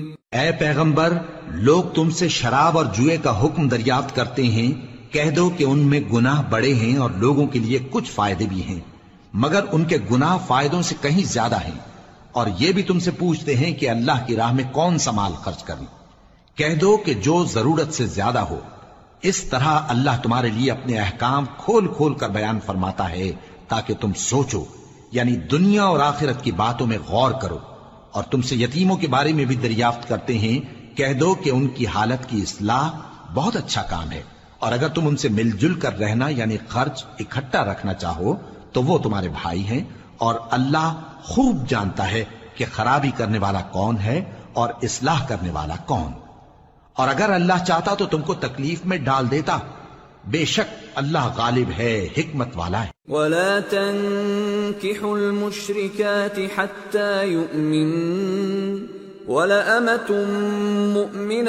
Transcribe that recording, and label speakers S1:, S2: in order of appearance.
S1: اے پیغمبر، لوگ تم سے شراب اور جوئے کا حکم دریافت کرتے ہیں، کہہ دو کہ ان میں گناہ بڑے ہیں اور لوگوں کے لیے کچھ فائدے بھی ہیں، مگر ان کے گناہ فائدوں سے کہیں زیادہ ہیں۔ اور یہ بھی تم سے پوچھتے ہیں کہ اللہ کی راہ میں کون سا مال خرچ کریں، کہہ دو کہ جو ضرورت سے زیادہ ہو۔ اس طرح اللہ تمہارے لیے اپنے احکام کھول کھول کر بیان فرماتا ہے تاکہ تم سوچو، یعنی دنیا اور آخرت کی باتوں میں غور کرو۔ اور تم سے یتیموں کے بارے میں بھی دریافت کرتے ہیں، کہہ دو کہ ان کی حالت کی اصلاح بہت اچھا کام ہے، اور اگر تم ان سے مل جل کر رہنا یعنی خرچ اکٹھا رکھنا چاہو تو وہ تمہارے بھائی ہیں، اور اللہ خوب جانتا ہے کہ خرابی کرنے والا کون ہے اور اصلاح کرنے والا کون۔ اور اگر اللہ چاہتا تو تم کو تکلیف میں ڈال دیتا، بے شک اللہ غالب ہے، حکمت والا ہے۔
S2: ولا تنكحوا المشركات حتى يؤمنن ولأمة مؤمنة